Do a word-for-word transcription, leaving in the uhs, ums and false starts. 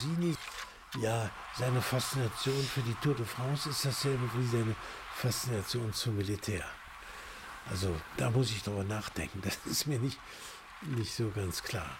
Gini, ja, seine Faszination für die Tour de France ist dasselbe wie seine Faszination zum Militär. Also da muss ich drüber nachdenken. Das ist mir nicht, nicht so ganz klar.